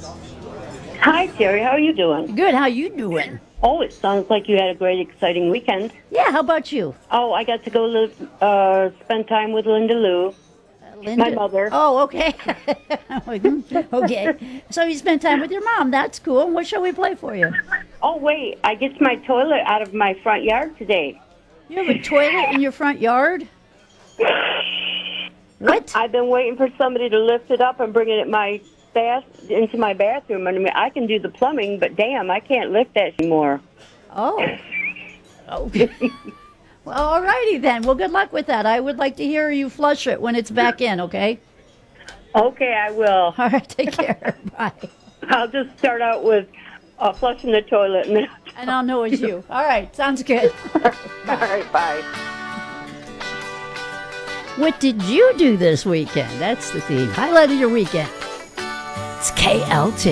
Hi, Terry. How are you doing? Good. How you doing? Oh, it sounds like you had a great, exciting weekend. Yeah. How about you, Oh, I got to go spend time with Linda Lou, my Linda? mother. Oh, okay. Okay. So you spent time with your mom. That's cool. What shall we play for you? Oh, wait, I get my toilet out of my front yard today. You have a toilet in your front yard? What? I've been waiting for somebody to lift it up and bring it into my bathroom. I mean, I can do the plumbing, but damn, I can't lift that anymore. Oh. Oh. Well, all righty then. Well, good luck with that. I would like to hear you flush it when it's back in, okay? Okay, I will. All right, take care. Bye. I'll just start out with flushing the toilet and then. And I'll know it's you. All right, sounds good. All right, bye. What did you do this weekend? That's the theme. Highlight of your weekend. It's KLT.